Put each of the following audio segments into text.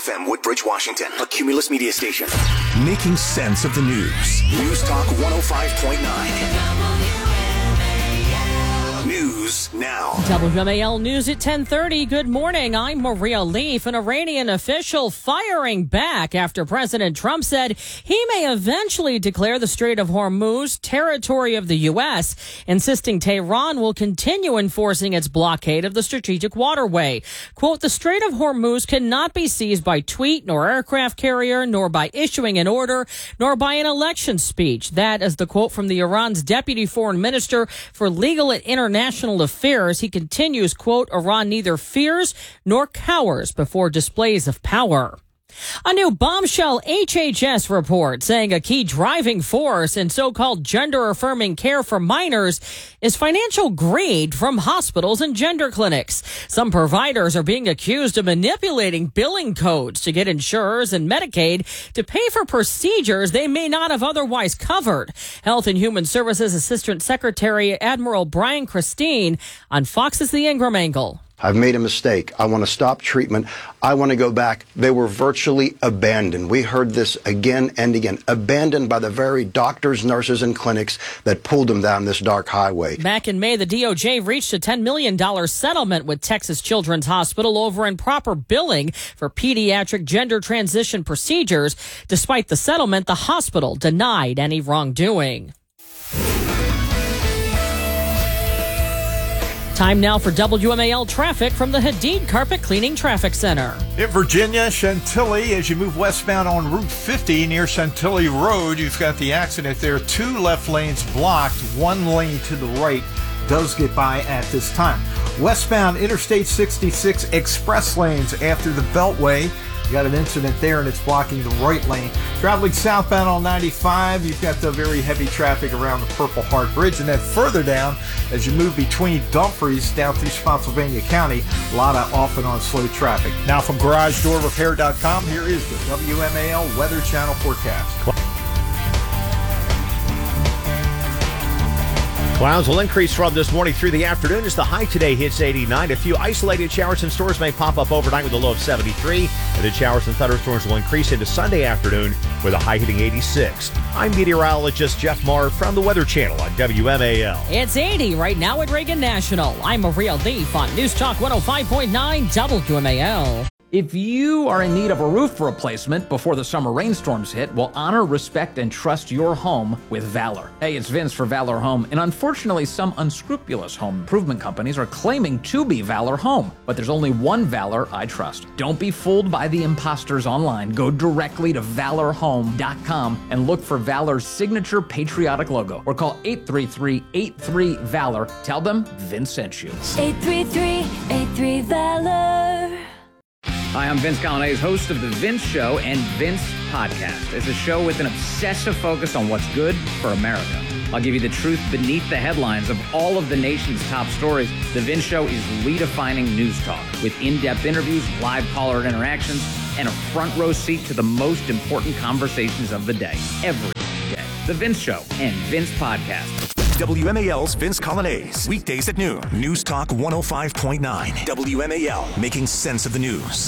FM, Woodbridge, Washington. A Cumulus media station. Making sense of the news. News Talk 105.9. News now. WMAL News at 10:30. Good morning. I'm Maria Leaf. An Iranian official firing back after President Trump said he may eventually declare the Strait of Hormuz territory of the U.S., insisting Tehran will continue enforcing its blockade of the strategic waterway. Quote, the Strait of Hormuz cannot be seized by tweet, nor aircraft carrier, nor by issuing an order, nor by an election speech. That is the quote from the Iran's deputy foreign minister for legal and international affairs. He continues, quote, Iran neither fears nor cowers before displays of power. A new bombshell HHS report saying a key driving force in so-called gender-affirming care for minors is financial greed from hospitals and gender clinics. Some providers are being accused of manipulating billing codes to get insurers and Medicaid to pay for procedures they may not have otherwise covered. Health and Human Services Assistant Secretary Admiral Brian Christine on Fox's The Ingram Angle. I've made a mistake. I want to stop treatment. I want to go back. They were virtually abandoned. We heard this again and again. Abandoned by the very doctors, nurses, and clinics that pulled them down this dark highway. Back in May, the DOJ reached a $10 million settlement with Texas Children's Hospital over improper billing for pediatric gender transition procedures. Despite the settlement, the hospital denied any wrongdoing. Time now for WMAL traffic from the Hadid Carpet Cleaning Traffic Center. In Virginia, Chantilly, as you move westbound on Route 50 near Chantilly Road, you've got the accident there. 2 left lanes blocked. 1 lane to the right does get by at this time. Westbound Interstate 66 express lanes after the Beltway. You got an incident there, and it's blocking the right lane. Traveling southbound on 95, you've got the very heavy traffic around the Purple Heart Bridge. And then further down, as you move between Dumfries down through Spotsylvania County, a lot of off and on slow traffic. Now from GarageDoorRepair.com, here is the WMAL Weather Channel forecast. Clouds will increase from this morning through the afternoon as the high today hits 89. A few isolated showers and storms may pop up overnight with a low of 73. And then showers and thunderstorms will increase into Sunday afternoon with a high hitting 86. I'm meteorologist Jeff Marr from the Weather Channel on WMAL. It's 80 right now at Reagan National. I'm Maria Leaf on News Talk 105.9 WMAL. If you are in need of a roof replacement before the summer rainstorms hit, well, honor, respect, and trust your home with Valor. Hey, it's Vince for Valor Home, and unfortunately, some unscrupulous home improvement companies are claiming to be Valor Home, but there's only one Valor I trust. Don't be fooled by the imposters online. Go directly to ValorHome.com and look for Valor's signature patriotic logo, or call 833-83-VALOR. Tell them Vince sent you. 833-83-VALOR. Hi, I'm Vince Colonnese, host of The Vince Show and Vince Podcast. It's a show with an obsessive focus on what's good for America. I'll give you the truth beneath the headlines of all of the nation's top stories. The Vince Show is redefining news talk with in-depth interviews, live caller interactions, and a front row seat to the most important conversations of the day, every day. The Vince Show and Vince Podcast. WMAL's Vince Colonnese. Weekdays at noon. News Talk 105.9. WMAL. Making sense of the news.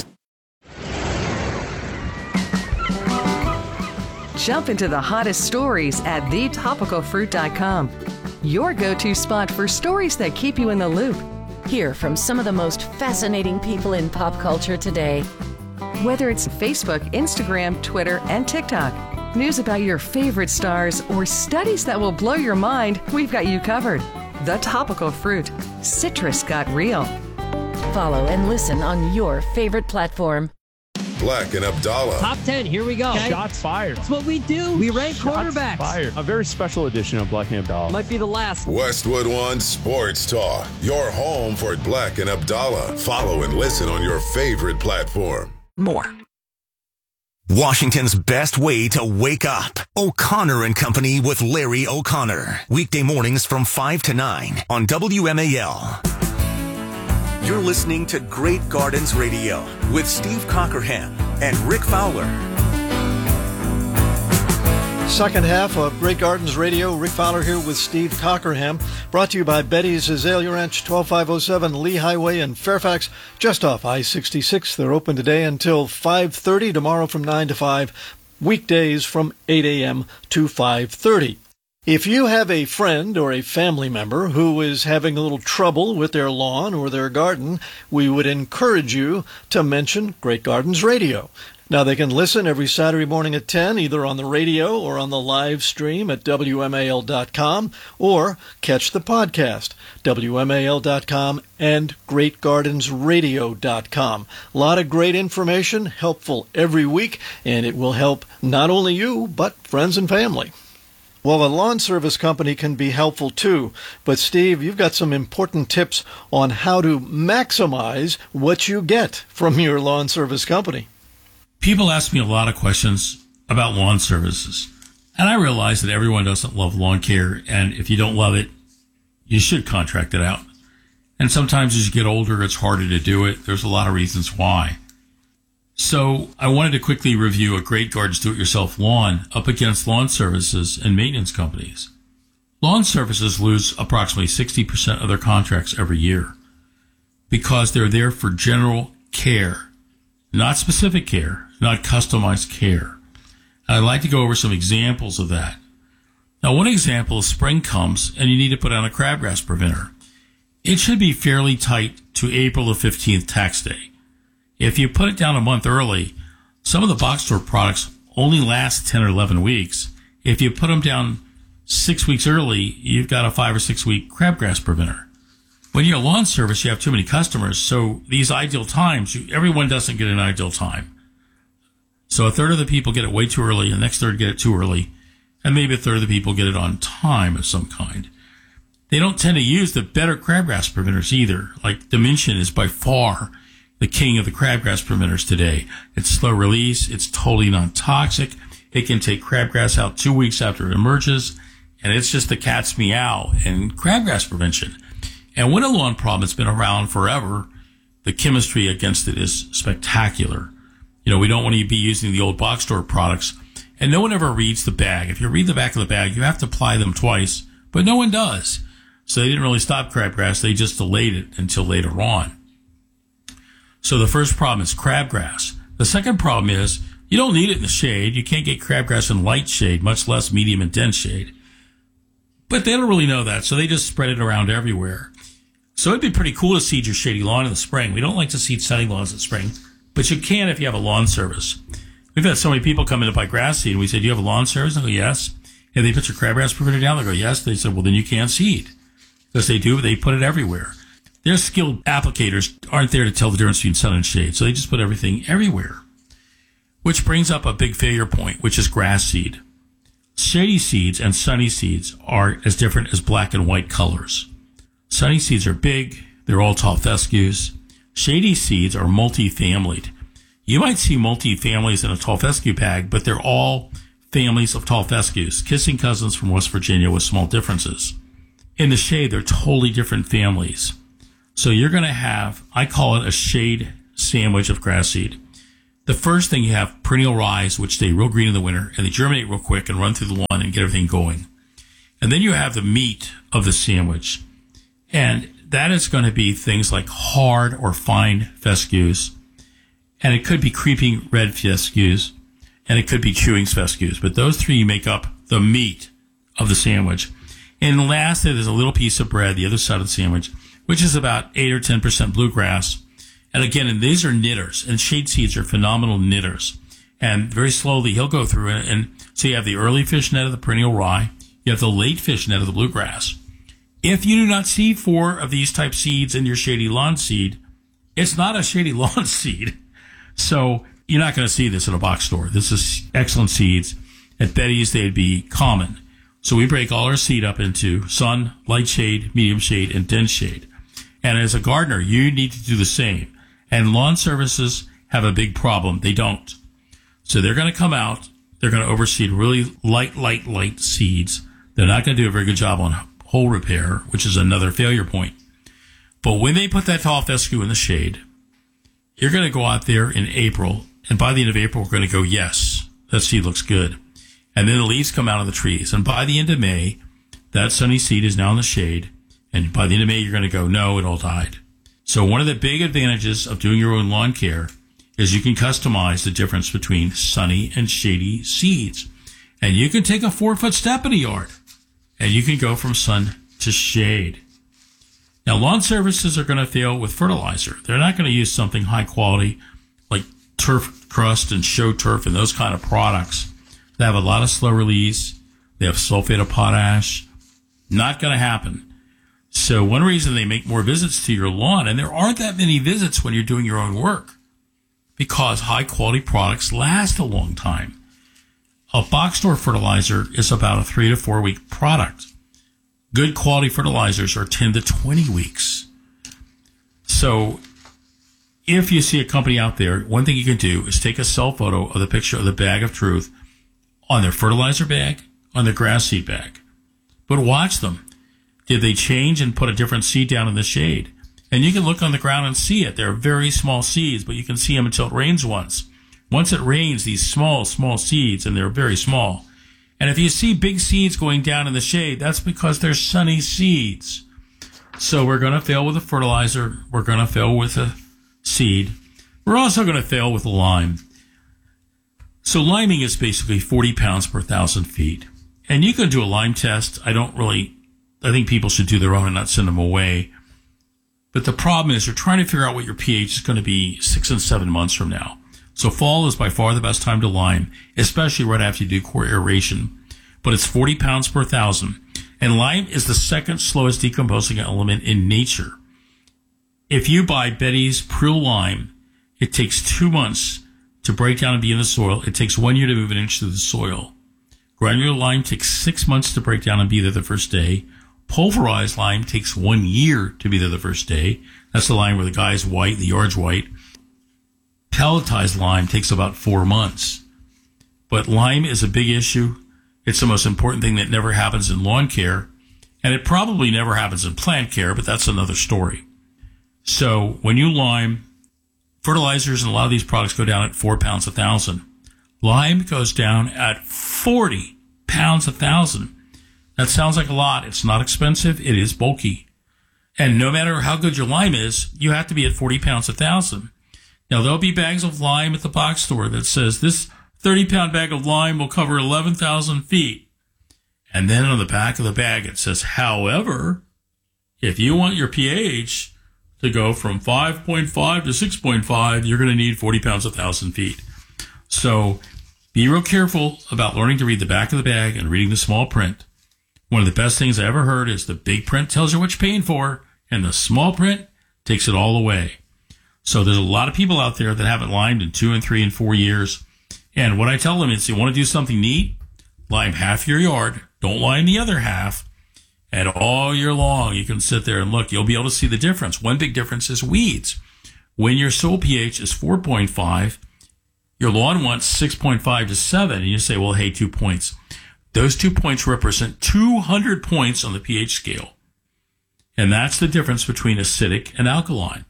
Jump into the hottest stories at thetopicalfruit.com. Your go-to spot for stories that keep you in the loop. Hear from some of the most fascinating people in pop culture today. Whether it's Facebook, Instagram, Twitter, and TikTok, news about your favorite stars, or studies that will blow your mind, we've got you covered. The Topical Fruit. Citrus got real. Follow and listen on your favorite platform. Black and Abdallah. Top 10, here we go. Okay. Shots fired. That's what we do. We rank quarterbacks. Fired. A very special edition of Black and Abdallah. Might be the last. Westwood One Sports Talk. Your home for Black and Abdallah. Follow and listen on your favorite platform. More. Washington's best way to wake up. O'Connor and Company with Larry O'Connor. Weekday mornings from 5 to 9 on WMAL. You're listening to Great Gardens Radio with Steve Cockerham and Rick Fowler. Second half of Great Gardens Radio. Rick Fowler here with Steve Cockerham. Brought to you by Betty's Azalea Ranch, 12507 Lee Highway in Fairfax, just off I-66. They're open today until 5:30, tomorrow from 9 to 5, weekdays from 8 a.m. to 5:30. If you have a friend or a family member who is having a little trouble with their lawn or their garden, we would encourage you to mention Great Gardens Radio. Now, they can listen every Saturday morning at 10, either on the radio or on the live stream at WMAL.com, or catch the podcast, WMAL.com and GreatGardensRadio.com. A lot of great information, helpful every week, and it will help not only you, but friends and family. Well, a lawn service company can be helpful too, but Steve, you've got some important tips on how to maximize what you get from your lawn service company. People ask me a lot of questions about lawn services, and I realize that everyone doesn't love lawn care, and if you don't love it, you should contract it out. And sometimes as you get older, it's harder to do it. There's a lot of reasons why. So I wanted to quickly review a Great Gardens Do-It-Yourself lawn up against lawn services and maintenance companies. Lawn services lose approximately 60% of their contracts every year because they're there for general care, not specific care, not customized care. And I'd like to go over some examples of that. Now, one example is spring comes and you need to put on a crabgrass preventer. It should be fairly tight to April the 15th tax day. If you put it down a month early, some of the box store products only last 10 or 11 weeks. If you put them down 6 weeks early, you've got a 5 or 6 week crabgrass preventer. When you're a lawn service, you have too many customers, so these ideal times, everyone doesn't get an ideal time. So a third of the people get it way too early, and the next third get it too early, and maybe a third of the people get it on time of some kind. They don't tend to use the better crabgrass preventers either. Like Dimension is by far the king of the crabgrass preventers today. It's slow release. It's totally non-toxic. It can take crabgrass out 2 weeks after it emerges, and it's just the cat's meow in crabgrass prevention. And when a lawn problem has been around forever, the chemistry against it is spectacular. You know, we don't want to be using the old box store products, and no one ever reads the bag. If you read the back of the bag, you have to apply them twice, but no one does. So they didn't really stop crabgrass. They just delayed it until later on. So the first problem is crabgrass. The second problem is you don't need it in the shade. You can't get crabgrass in light shade, much less medium and dense shade. But they don't really know that, so they just spread it around everywhere. So it'd be pretty cool to seed your shady lawn in the spring. We don't like to seed sunny lawns in spring, but you can if you have a lawn service. We've had so many people come in to buy grass seed, and we said, do you have a lawn service? They go, yes. And they put your crabgrass preventer down? They go, yes. They said, well, then you can't seed. Because they do, they put it everywhere. Their skilled applicators aren't there to tell the difference between sun and shade, so they just put everything everywhere. Which brings up a big failure point, which is grass seed. Shady seeds and sunny seeds are as different as black and white colors. Sunny seeds are big. They're all tall fescues. Shady seeds are multi-familied. You might see multi-families in a tall fescue bag, but they're all families of tall fescues, kissing cousins from West Virginia with small differences. In the shade, they're totally different families. So you're going to have, I call it a shade sandwich of grass seed. The first thing you have perennial rye, which stay real green in the winter, and they germinate real quick and run through the lawn and get everything going. And then you have the meat of the sandwich. And that is going to be things like hard or fine fescues. And it could be creeping red fescues. And it could be chewing fescues. But those three make up the meat of the sandwich. And lastly, there's a little piece of bread, the other side of the sandwich, which is about 8 or 10% bluegrass. And again, and these are knitters, and shade seeds are phenomenal knitters. And very slowly, he'll go through it. And so you have the early fish net of the perennial rye. You have the late fish net of the bluegrass. If you do not see 4 of these type seeds in your shady lawn seed, it's not a shady lawn seed. So you're not going to see this at a box store. This is excellent seeds. At Betty's, they'd be common. So we break all our seed up into sun, light shade, medium shade, and dense shade. And as a gardener, you need to do the same. And lawn services have a big problem. They don't. So they're going to come out. They're going to overseed really light seeds. They're not going to do a very good job on hole repair, which is another failure point. But when they put that tall fescue in the shade, you're going to go out there in April. And by the end of April, we're going to go, yes, that seed looks good. And then the leaves come out of the trees. And by the end of May, that sunny seed is now in the shade. And by the end of May, you're going to go, no, it all died. So one of the big advantages of doing your own lawn care is you can customize the difference between sunny and shady seeds. And you can take a 4-foot step in a yard, and you can go from sun to shade. Now, lawn services are going to fail with fertilizer. They're not going to use something high quality like turf crust and show turf and those kind of products. They have a lot of slow release. They have sulfate of potash. Not going to happen. So one reason they make more visits to your lawn, and there aren't that many visits when you're doing your own work, because high quality products last a long time. A box store fertilizer is about a 3 to 4 week product. Good quality fertilizers are 10 to 20 weeks. So if you see a company out there, one thing you can do is take a cell photo of the picture of the bag of truth on their fertilizer bag, on their grass seed bag. But watch them. Did they change and put a different seed down in the shade? And you can look on the ground and see it. They're very small seeds, but you can see them until it rains once. Once it rains, these small seeds, and they're very small. And if you see big seeds going down in the shade, that's because they're sunny seeds. So we're going to fail with a fertilizer. We're going to fail with a seed. We're also going to fail with a lime. So liming is basically 40 pounds per 1,000 feet. And you can do a lime test. I think people should do their own and not send them away. But the problem is you're trying to figure out what your pH is going to be 6 and 7 months from now. So fall is by far the best time to lime, especially right after you do core aeration. But it's 40 pounds per 1,000. And lime is the second slowest decomposing element in nature. If you buy Betty's Pril Lime, it takes 2 months to break down and be in the soil. It takes 1 year to move an inch through the soil. Granular lime takes 6 months to break down and be there the first day. Pulverized lime takes 1 year to be there the first day. That's the lime where the guy's white, the yard's white. Pelletized lime takes about 4 months. But lime is a big issue. It's the most important thing that never happens in lawn care. And it probably never happens in plant care, but that's another story. So when you lime, fertilizers and a lot of these products go down at 4 pounds a 1,000. Lime goes down at 40 pounds a 1,000. That sounds like a lot. It's not expensive. It is bulky. And no matter how good your lime is, you have to be at 40 pounds a 1,000. Now, there'll be bags of lime at the box store that says this 30-pound bag of lime will cover 11,000 feet. And then on the back of the bag, it says, however, if you want your pH to go from 5.5 to 6.5, you're going to need 40 pounds a 1,000 feet. So be real careful about learning to read the back of the bag and reading the small print. One of the best things I ever heard is the big print tells you what you're paying for, and the small print takes it all away. So there's a lot of people out there that haven't limed in 2 and 3 and 4 years. And what I tell them is, you want to do something neat? Lime half your yard. Don't lime the other half. And all year long, you can sit there and look. You'll be able to see the difference. One big difference is weeds. When your soil pH is 4.5, your lawn wants 6.5 to 7. And you say, well, hey, 2 points. Those 2 points represent 200 points on the pH scale. And that's the difference between acidic and alkaline.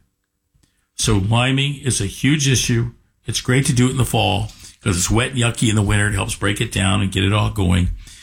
So liming is a huge issue. It's great to do it in the fall because it's wet and yucky in the winter. It helps break it down and get it all going.